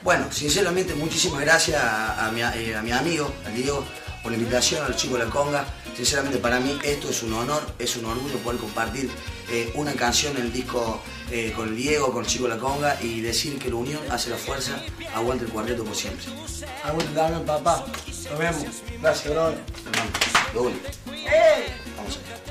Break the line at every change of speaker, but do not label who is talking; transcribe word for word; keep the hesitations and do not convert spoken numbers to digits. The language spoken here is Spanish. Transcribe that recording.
Bueno, sinceramente muchísimas gracias a, a, mi, eh, a mi amigo, a Diego, por la invitación, a los chicos de la conga. Sinceramente para mí esto es un honor, es un orgullo poder compartir eh, una canción en el disco eh, con el Diego, con el chico de la conga y decir que la unión hace la fuerza. Aguante el cuarteto por siempre.
Aguante también, papá. Nos vemos. Gracias, brother.
Hermano, lo único. Vamos allá.